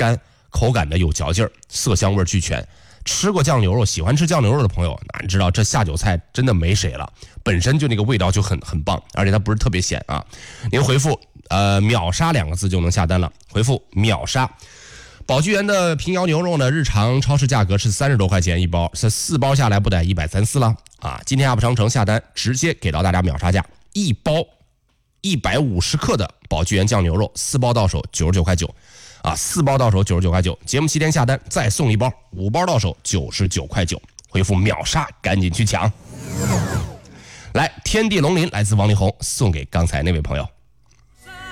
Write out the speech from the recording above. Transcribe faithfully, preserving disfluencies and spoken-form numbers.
干，口感的有嚼劲儿，色香味俱全。吃过酱牛肉，喜欢吃酱牛肉的朋友，那你知道这下酒菜真的没谁了，本身就那个味道就很很棒，而且它不是特别咸啊。您回复呃秒杀两个字就能下单了，回复秒杀。宝聚源的平遥牛肉呢，日常超市价格是三十多块钱一包，这四包下来不得一百三四了啊！今天 App 商城下单，直接给到大家秒杀价，一包一百五十克的宝聚源酱牛肉，四包到手九十九块九。啊，四包到手九十九块九，节目期间下单再送一包，五包到手九十九块九，回复秒杀，赶紧去抢。来，天地龙鳞来自王力宏，送给刚才那位朋友。